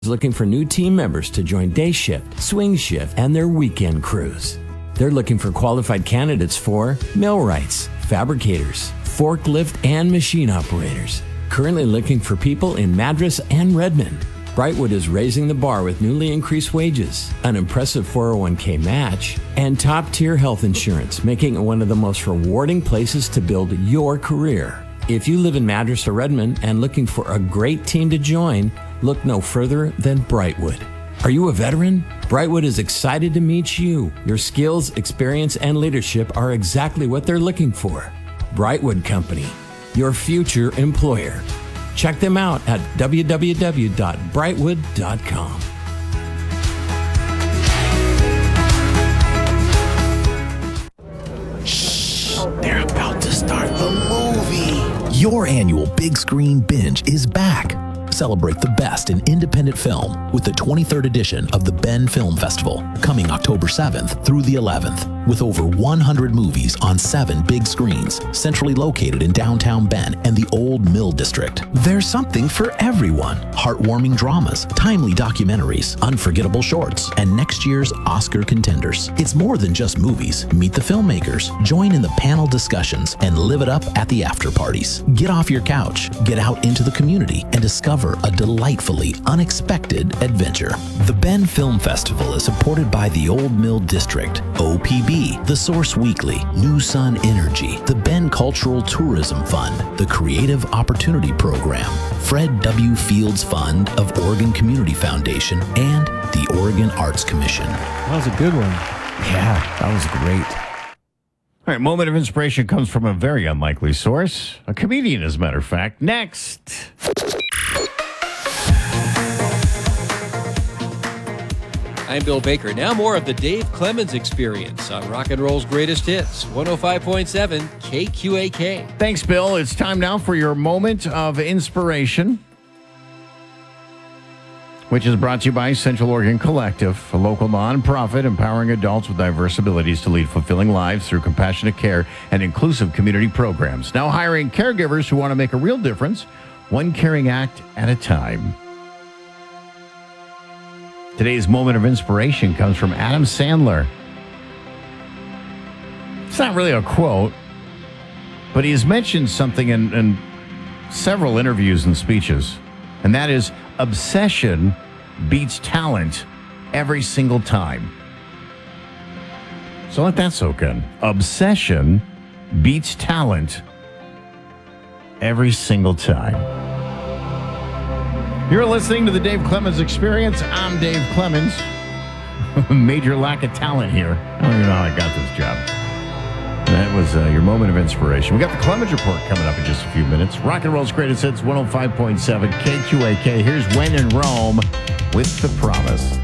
is looking for new team members to join day shift, swing shift, and their weekend crews. They're looking for qualified candidates for millwrights, fabricators, forklift, and machine operators. Currently looking for people in Madras and Redmond. Brightwood is raising the bar with newly increased wages, an impressive 401k match, and top-tier health insurance, making it one of the most rewarding places to build your career. If you live in Madras or Redmond and looking for a great team to join, look no further than Brightwood. Are you a veteran? Brightwood is excited to meet you. Your skills, experience, and leadership are exactly what they're looking for. Brightwood Company, your future employer. Check them out at www.brightwood.com. Shh, they're about to start the movie. Your annual Big Screen Binge is back. Celebrate the best in independent film with the 23rd edition of the Bend Film Festival, coming October 7th through the 11th, with over 100 movies on 7 big screens, centrally located in downtown Bend and the Old Mill District. There's something for everyone. Heartwarming dramas, timely documentaries, unforgettable shorts, and next year's Oscar contenders. It's more than just movies. Meet the filmmakers, join in the panel discussions, and live it up at the after parties. Get off your couch, get out into the community, and discover a delightfully unexpected adventure. The Bend Film Festival is supported by the Old Mill District, OPB, The Source Weekly, New Sun Energy, the Bend Cultural Tourism Fund, the Creative Opportunity Program, Fred W. Fields Fund of Oregon Community Foundation, and the Oregon Arts Commission. That was a good one. Yeah, that was great. All right, moment of inspiration comes from a very unlikely source, a comedian, as a matter of fact. Next. I'm Bill Baker. Now more of the Dave Clemens Experience on Rock and Roll's Greatest Hits, 105.7 KQAK. Thanks, Bill. It's time now for your moment of inspiration, which is brought to you by Central Oregon Collective, a local nonprofit empowering adults with diverse abilities to lead fulfilling lives through compassionate care and inclusive community programs. Now hiring caregivers who want to make a real difference, one caring act at a time. Today's moment of inspiration comes from Adam Sandler. It's not really a quote, but he has mentioned something in several interviews and speeches, and that is obsession beats talent every single time. So let that soak in. Obsession beats talent every single time. You're listening to the Dave Clemens Experience. I'm Dave Clemens. Major lack of talent here. I don't even know how I got this job. That was your moment of inspiration. We got the Clemens Report coming up in just a few minutes. Rock and Roll's Greatest Hits, 105.7 KQAK. Here's When in Rome with The Promise.